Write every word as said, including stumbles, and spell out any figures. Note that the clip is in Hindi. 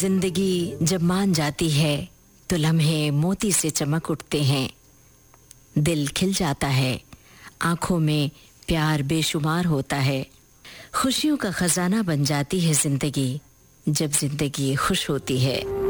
जिंदगी जब मान जाती है तो लम्हे मोती से चमक उठते हैं, दिल खिल जाता है, आंखों में प्यार बेशुमार होता है। खुशियों का खजाना बन जाती है जिंदगी जब जिंदगी खुश होती है।